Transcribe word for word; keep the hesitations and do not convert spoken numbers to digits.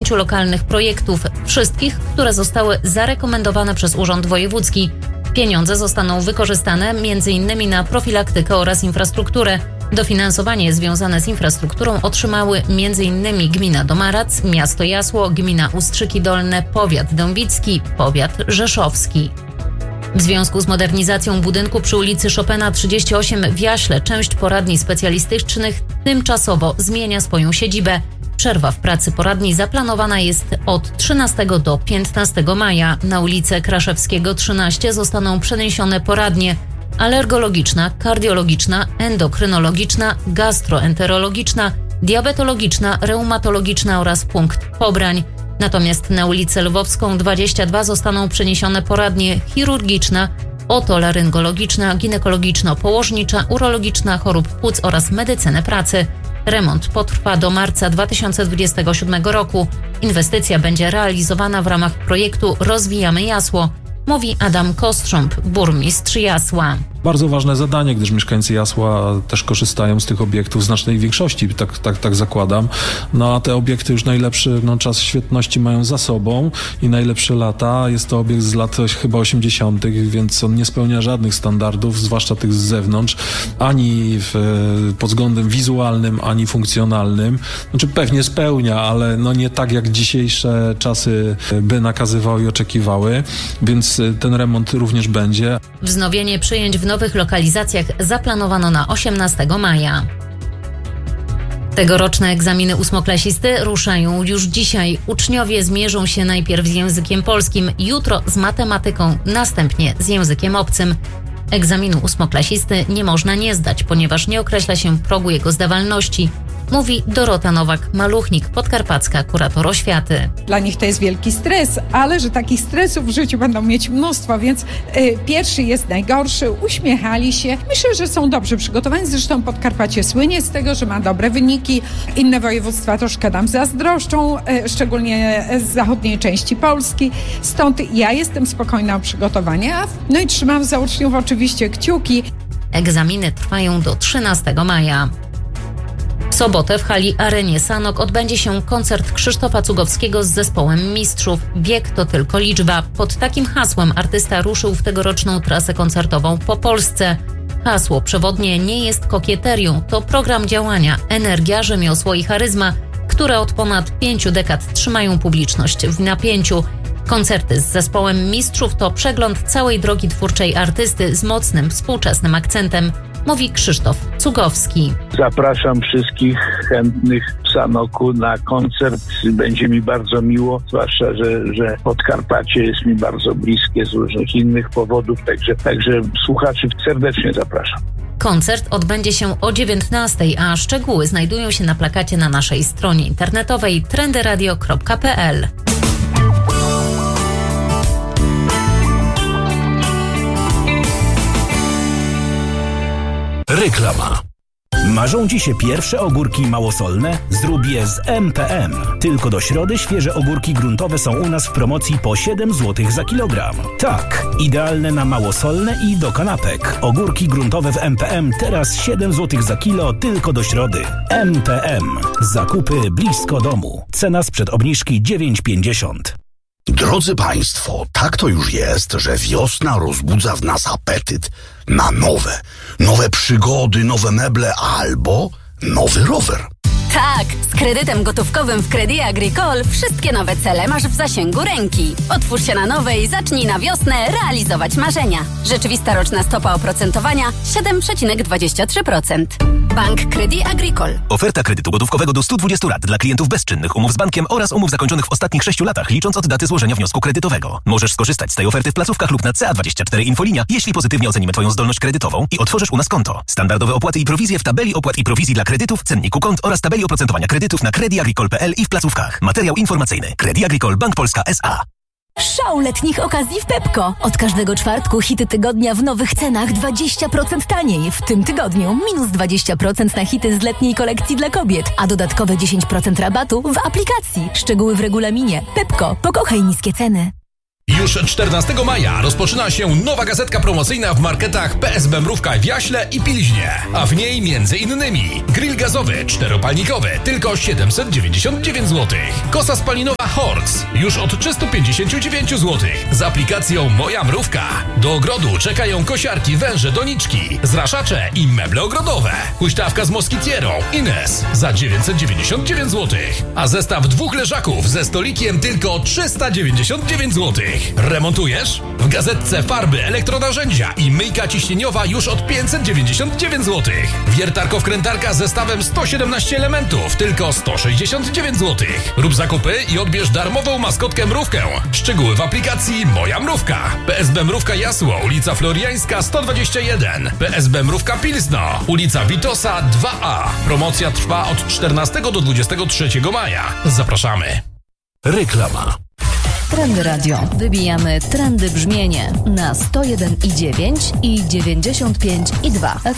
pięciu lokalnych projektów, wszystkich, które zostały zarekomendowane przez Urząd Wojewódzki. Pieniądze zostaną wykorzystane między innymi na profilaktykę oraz infrastrukturę. Dofinansowanie związane z infrastrukturą otrzymały między innymi gmina Domarac, miasto Jasło, gmina Ustrzyki Dolne, powiat dębicki, powiat rzeszowski. W związku z modernizacją budynku przy ulicy Chopina trzydzieści osiem w Jaśle część poradni specjalistycznych tymczasowo zmienia swoją siedzibę. Przerwa w pracy poradni zaplanowana jest od trzynastego do piętnastego maja. Na ulicę Kraszewskiego trzynaście zostaną przeniesione poradnie alergologiczna, kardiologiczna, endokrynologiczna, gastroenterologiczna, diabetologiczna, reumatologiczna oraz punkt pobrań. Natomiast na ulicę Lwowską dwadzieścia dwa zostaną przeniesione poradnie chirurgiczna, otolaryngologiczna, ginekologiczno-położnicza, urologiczna, chorób płuc oraz medycyny pracy. Remont potrwa do marca dwa tysiące dwudziestego siódmego roku. Inwestycja będzie realizowana w ramach projektu Rozwijamy Jasło, mówi Adam Kostrząb, burmistrz Jasła. Bardzo ważne zadanie, gdyż mieszkańcy Jasła też korzystają z tych obiektów w znacznej większości, tak, tak, tak zakładam. No a te obiekty już najlepszy no, czas świetności mają za sobą i najlepsze lata. Jest to obiekt z lat chyba osiemdziesiątych, więc on nie spełnia żadnych standardów, zwłaszcza tych z zewnątrz, ani w, pod względem wizualnym, ani funkcjonalnym. Znaczy pewnie spełnia, ale no nie tak jak dzisiejsze czasy by nakazywały i oczekiwały, więc ten remont również będzie. Wznowienie przyjęć w nowych lokalizacjach zaplanowano na osiemnastego maja. Tegoroczne egzaminy ósmoklasisty ruszają już dzisiaj. Uczniowie zmierzą się najpierw z językiem polskim, jutro z matematyką, następnie z językiem obcym. Egzaminu ósmoklasisty nie można nie zdać, ponieważ nie określa się progu jego zdawalności, mówi Dorota Nowak-Maluchnik, podkarpacka kurator oświaty. Dla nich to jest wielki stres, ale że takich stresów w życiu będą mieć mnóstwo, więc y, pierwszy jest najgorszy, uśmiechali się. Myślę, że są dobrze przygotowani, zresztą Podkarpacie słynie z tego, że ma dobre wyniki. Inne województwa troszkę nam zazdroszczą, y, szczególnie z zachodniej części Polski. Stąd ja jestem spokojna o przygotowanie, no i trzymam za uczniów oczywiście kciuki. Egzaminy trwają do trzynastego maja. W sobotę w hali Arenie Sanok odbędzie się koncert Krzysztofa Cugowskiego z zespołem Mistrzów. Wiek to tylko liczba. Pod takim hasłem artysta ruszył w tegoroczną trasę koncertową po Polsce. Hasło przewodnie nie jest kokieterią, to program działania, energia, rzemiosło i charyzma, które od ponad pięciu dekad trzymają publiczność w napięciu. Koncerty z zespołem Mistrzów to przegląd całej drogi twórczej artysty z mocnym, współczesnym akcentem, mówi Krzysztof Cugowski. Zapraszam wszystkich chętnych w Sanoku na koncert. Będzie mi bardzo miło, zwłaszcza, że, że Podkarpacie jest mi bardzo bliskie z różnych innych powodów, także, także słuchaczy serdecznie zapraszam. Koncert odbędzie się o dziewiętnastej, a szczegóły znajdują się na plakacie na naszej stronie internetowej trendy radio kropka p l. Reklama. Marzą Ci się pierwsze ogórki małosolne? Zrób je z M P M. Tylko do środy świeże ogórki gruntowe są u nas w promocji po siedem złotych za kilogram. Tak, idealne na małosolne i do kanapek. Ogórki gruntowe w M P M teraz siedem złotych za kilo tylko do środy. M P M. Zakupy blisko domu. Cena sprzed obniżki dziewięć pięćdziesiąt. Drodzy Państwo, tak to już jest, że wiosna rozbudza w nas apetyt na nowe, nowe przygody, nowe meble albo nowy rower. Tak, z kredytem gotówkowym w Crédit Agricole wszystkie nowe cele masz w zasięgu ręki. Otwórz się na nowe i zacznij na wiosnę realizować marzenia. Rzeczywista roczna stopa oprocentowania siedem przecinek dwadzieścia trzy procent. Bank Crédit Agricole. Oferta kredytu gotówkowego do stu dwudziestu lat dla klientów bezczynnych umów z bankiem oraz umów zakończonych w ostatnich sześciu latach, licząc od daty złożenia wniosku kredytowego. Możesz skorzystać z tej oferty w placówkach lub na C A dwadzieścia cztery Infolinia, jeśli pozytywnie ocenimy Twoją zdolność kredytową i otworzysz u nas konto. Standardowe opłaty i prowizje w tabeli opłat i prowizji dla kredytów, cenniku kont oraz tabeli oprocentowania kredytów na Crédit Agricole kropka p l i w placówkach. Materiał informacyjny. Crédit Agricole Bank Polska S A. Szał letnich okazji w Pepco. Od każdego czwartku hity tygodnia w nowych cenach dwadzieścia procent taniej. W tym tygodniu minus dwadzieścia procent na hity z letniej kolekcji dla kobiet, a dodatkowe dziesięć procent rabatu w aplikacji. Szczegóły w regulaminie. Pepco. Pokochaj niskie ceny. Już czternastego maja rozpoczyna się nowa gazetka promocyjna w marketach P S B Mrówka w Jaśle i Pilźnie, a w niej między innymi grill gazowy czteropalnikowy tylko siedemset dziewięćdziesiąt dziewięć złotych, kosa spalinowa Horks już od trzysta pięćdziesiąt dziewięć złotych z aplikacją Moja Mrówka. Do ogrodu czekają kosiarki, węże, doniczki, zraszacze i meble ogrodowe. Huśtawka z moskitierą Ines za dziewięćset dziewięćdziesiąt dziewięć złotych, a zestaw dwóch leżaków ze stolikiem tylko trzysta dziewięćdziesiąt dziewięć złotych. Remontujesz? W gazetce farby, elektronarzędzia i myjka ciśnieniowa już od pięćset dziewięćdziesiąt dziewięć złotych. Wiertarko-wkrętarka z zestawem sto siedemnaście elementów tylko sto sześćdziesiąt dziewięć złotych. Rób zakupy i odbierz darmową maskotkę Mrówkę. Szczegóły w aplikacji Moja Mrówka. P S B Mrówka Jasło, ulica Floriańska sto dwadzieścia jeden. P S B Mrówka Pilzno, ulica Witosa dwa A. Promocja trwa od czternastego do dwudziestego trzeciego maja. Zapraszamy. Reklama. Trendy Radio. Wybijamy trendy brzmienie na sto jeden i dziewięć i dziewięćdziesiąt pięć i dwa F